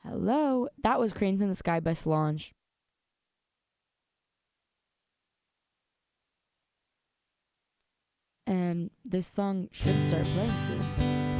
Hello. That was Cranes in the Sky by Solange. And this song should start playing soon.